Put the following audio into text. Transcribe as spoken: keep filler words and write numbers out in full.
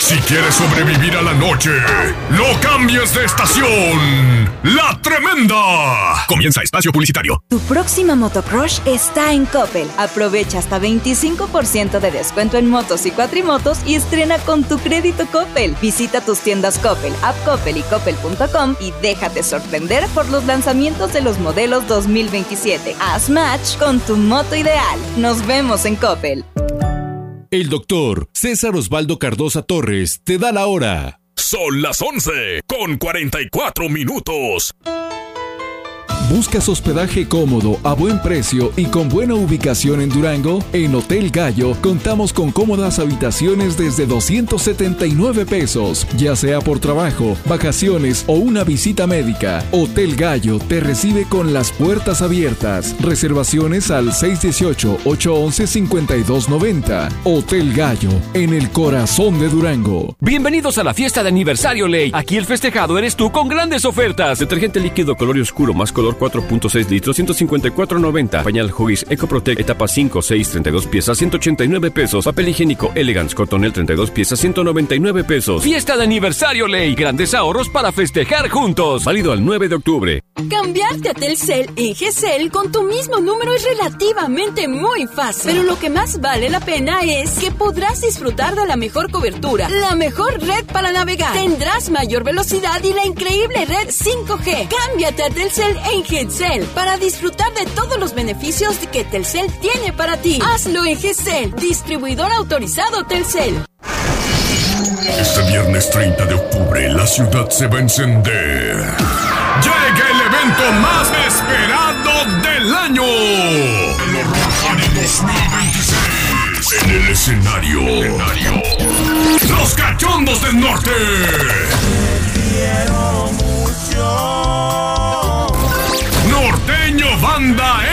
Si quieres sobrevivir a la noche, no cambies de estación. ¡La Tremenda! Comienza espacio publicitario. Tu próxima motocrush está en Coppel. Aprovecha hasta veinticinco por ciento de descuento en motos y cuatrimotos y estrena con tu crédito Coppel. Visita tus tiendas Coppel, App Coppel y Coppel punto com y déjate sorprender por los lanzamientos de los modelos dos mil veintisiete. Haz match con tu moto ideal. Nos vemos en Coppel. El doctor César Osvaldo Cardosa Torres te da la hora. Son las once con cuarenta y cuatro minutos. ¿Buscas hospedaje cómodo, a buen precio y con buena ubicación en Durango? En Hotel Gallo contamos con cómodas habitaciones desde doscientos setenta y nueve pesos, ya sea por trabajo, vacaciones o una visita médica. Hotel Gallo te recibe con las puertas abiertas. Reservaciones al seis uno ocho, ocho uno uno, cinco dos nueve cero. Hotel Gallo, en el corazón de Durango. Bienvenidos a la fiesta de aniversario Ley. Aquí el festejado eres tú con grandes ofertas. Detergente líquido color oscuro más color cuatro punto seis litros, ciento cincuenta y cuatro noventa. Pañal Huggies EcoProtect etapa cinco, seis, treinta y dos piezas, ciento ochenta y nueve pesos. Papel higiénico Elegance Cotonel treinta y dos piezas, ciento noventa y nueve pesos. Fiesta de aniversario Ley. Grandes ahorros para festejar juntos. Válido al nueve de octubre. Cambiarte a Telcel en G C L con tu mismo número es relativamente muy fácil. Pero lo que más vale la pena es que podrás disfrutar de la mejor cobertura, la mejor red para navegar. Tendrás mayor velocidad y la increíble red cinco G. Cámbiate a Telcel en G C L para disfrutar de todos los beneficios que Telcel tiene para ti. Hazlo en G C L, distribuidor autorizado Telcel. Este viernes treinta de octubre la ciudad se va a encender. Llega el evento más esperado del año. El Horror dos mil veintiséis. En el escenario. escenario. Los Cachondos del Norte. Te quiero mucho. Norteño Banda